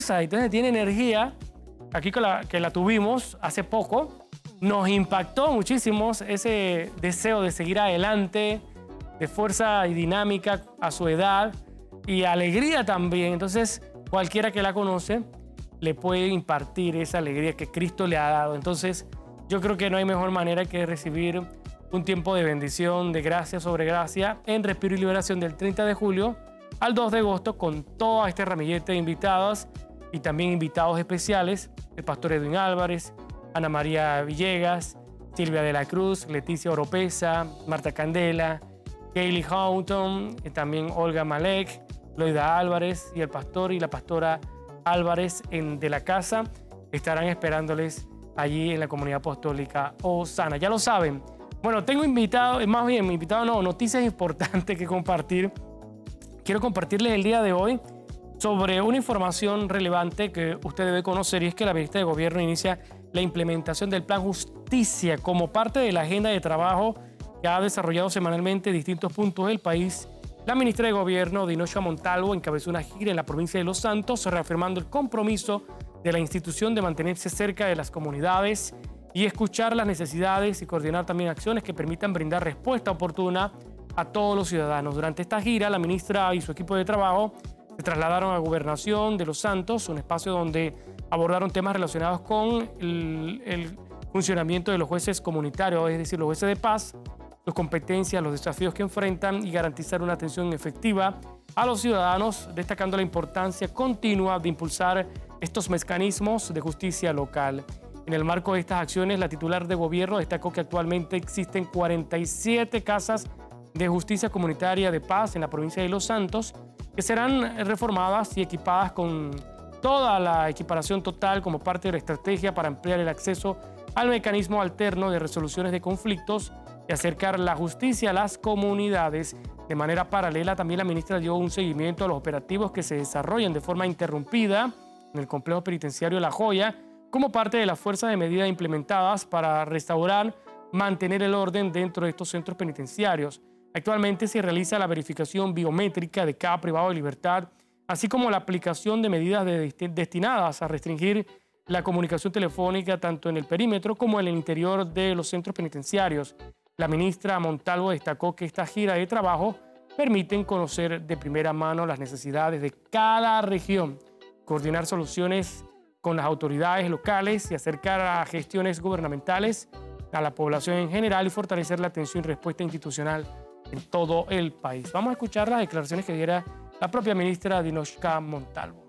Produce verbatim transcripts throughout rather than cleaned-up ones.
entonces tiene energía, aquí que la, que la tuvimos hace poco, nos impactó muchísimo ese deseo de seguir adelante, de fuerza y dinámica a su edad y alegría también. Entonces, cualquiera que la conoce le puede impartir esa alegría que Cristo le ha dado. Entonces, yo creo que no hay mejor manera que recibir un tiempo de bendición, de gracia sobre gracia en Respiro y Liberación del treinta de julio al dos de agosto con todo este ramillete de invitados y también invitados especiales, el pastor Edwin Álvarez, Ana María Villegas, Silvia de la Cruz, Leticia Oropesa, Marta Candela, Kaylee Houghton, y también Olga Malek, Loida Álvarez y el pastor y la pastora Álvarez en, de la casa estarán esperándoles allí en la comunidad apostólica Osana. Ya lo saben. Bueno, tengo invitado, más bien, invitado no, noticias importantes que compartir. Quiero compartirles el día de hoy sobre una información relevante que usted debe conocer, y es que la ministra de Gobierno inicia la implementación del Plan Justicia como parte de la agenda de trabajo que ha desarrollado semanalmente en distintos puntos del país. La ministra de Gobierno, Dinocha Montalvo, encabezó una gira en la provincia de Los Santos, reafirmando el compromiso de la institución de mantenerse cerca de las comunidades y escuchar las necesidades y coordinar también acciones que permitan brindar respuesta oportuna a todos los ciudadanos. Durante esta gira, la ministra y su equipo de trabajo se trasladaron a Gobernación de Los Santos, un espacio donde abordaron temas relacionados con el, el funcionamiento de los jueces comunitarios, es decir, los jueces de paz, sus competencias, los desafíos que enfrentan y garantizar una atención efectiva a los ciudadanos, destacando la importancia continua de impulsar estos mecanismos de justicia local. En el marco de estas acciones, la titular de Gobierno destacó que actualmente existen cuarenta y siete casas de justicia comunitaria de paz en la provincia de Los Santos, que serán reformadas y equipadas con toda la equiparación total como parte de la estrategia para ampliar el acceso al mecanismo alterno de resoluciones de conflictos y acercar la justicia a las comunidades. De manera paralela, también la ministra dio un seguimiento a los operativos que se desarrollan de forma interrumpida en el complejo penitenciario La Joya, como parte de las fuerzas de medida implementadas para restaurar, mantener el orden dentro de estos centros penitenciarios. Actualmente se realiza la verificación biométrica de cada privado de libertad, así como la aplicación de medidas de destinadas a restringir la comunicación telefónica tanto en el perímetro como en el interior de los centros penitenciarios. La ministra Montalvo destacó que esta gira de trabajo permiten conocer de primera mano las necesidades de cada región, coordinar soluciones con las autoridades locales y acercar a gestiones gubernamentales a la población en general y fortalecer la atención y respuesta institucional en todo el país. Vamos a escuchar las declaraciones que diera la propia ministra Dinocha Montalvo.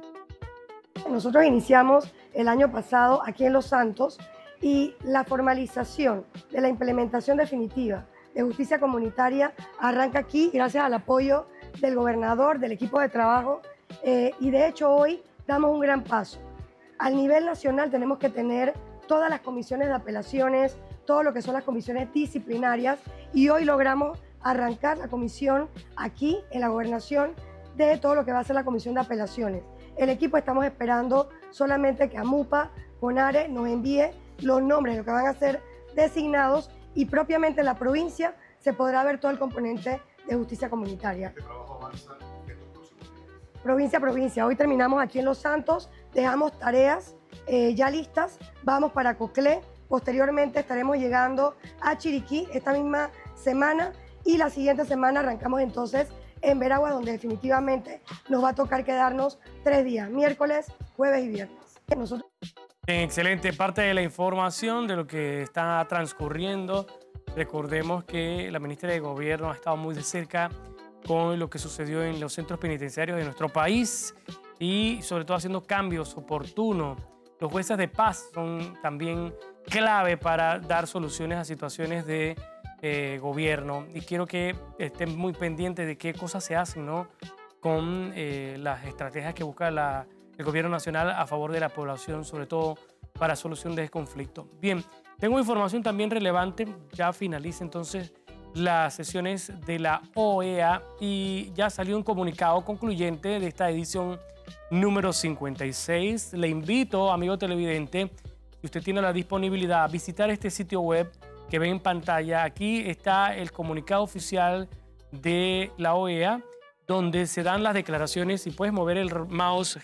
Nosotros iniciamos el año pasado aquí en Los Santos y la formalización de la implementación definitiva de justicia comunitaria arranca aquí gracias al apoyo del gobernador, del equipo de trabajo eh, y de hecho hoy damos un gran paso. Al nivel nacional tenemos que tener todas las comisiones de apelaciones, todo lo que son las comisiones disciplinarias y hoy logramos arrancar la comisión aquí en la gobernación de todo lo que va a ser la comisión de apelaciones. El equipo estamos esperando solamente que AMUPA, CONARE nos envíe los nombres de los que van a ser designados y propiamente en la provincia se podrá ver todo el componente de justicia comunitaria. ¿Este trabajo avanza en estos próximos días? Provincia a provincia. Hoy terminamos aquí en Los Santos, dejamos tareas eh, ya listas, vamos para Coclé, posteriormente estaremos llegando a Chiriquí esta misma semana y la siguiente semana arrancamos entonces en Veragua, donde definitivamente nos va a tocar quedarnos tres días, miércoles, jueves y viernes. Nosotros... Excelente, parte de la información de lo que está transcurriendo. Recordemos que la ministra de Gobierno ha estado muy de cerca con lo que sucedió en los centros penitenciarios de nuestro país y sobre todo haciendo cambios oportunos. Los jueces de paz son también clave para dar soluciones a situaciones de eh, gobierno y quiero que estén muy pendientes de qué cosas se hacen, ¿no?, con eh, las estrategias que busca la, el gobierno nacional a favor de la población, sobre todo para solución de este conflicto. Bien, tengo información también relevante, ya finaliza entonces las sesiones de la O E A y ya salió un comunicado concluyente de esta edición número cincuenta y seis. Le invito, amigo televidente, si usted tiene la disponibilidad, a visitar este sitio web que ven en pantalla. Aquí está el comunicado oficial de la O E A, donde se dan las declaraciones y puedes mover el mouse